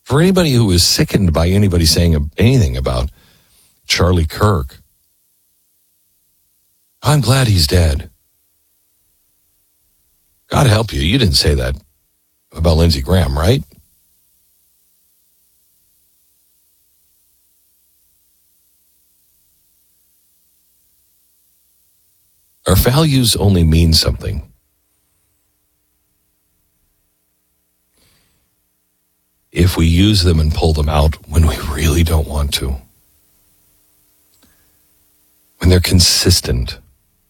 For anybody who is sickened by anybody saying anything about Charlie Kirk, I'm glad he's dead. God help you. You didn't say that about Lindsey Graham, right? Our values only mean something if we use them and pull them out when we really don't want to. When they're consistent.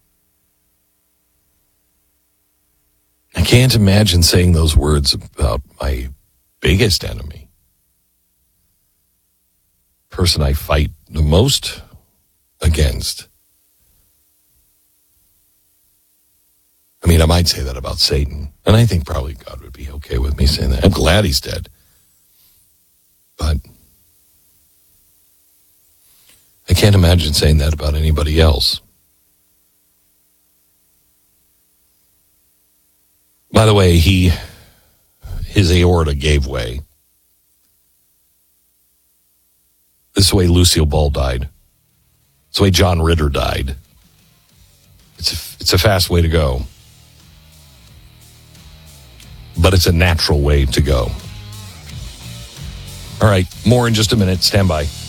I can't imagine saying those words about my biggest enemy. Person I fight the most against. I mean, I might say that about Satan, and I think probably God would be okay with me saying that. I'm glad he's dead. But I can't imagine saying that about anybody else. By the way, his aorta gave way. This is the way Lucille Ball died. It's the way John Ritter died. It's a fast way to go. But it's a natural way to go. All right, more in just a minute. Stand by.